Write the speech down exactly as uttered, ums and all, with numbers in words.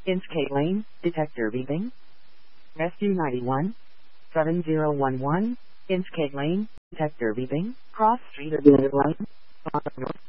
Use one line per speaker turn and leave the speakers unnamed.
Inchcape Lane, detector beeping. Rescue ninety-one, seven zero one one, Inchcape Lane, detector beeping. Cross Street or Lane, North.